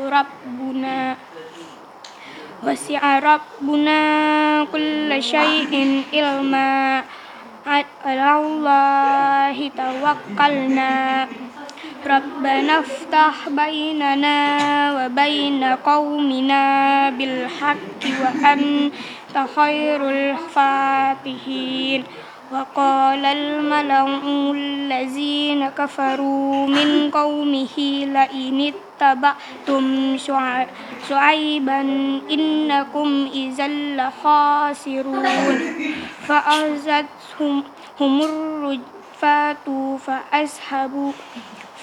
ربنا كل شيء علما على الله توكلنا ربنا افتح بيننا وبين قومنا بالحق وأنت خير الفاتحين وقال الملأ الذين كفروا من قومه لئن اتبعتم شعيبا إنكم إذا لخاسرون فأخذتهم الرجفة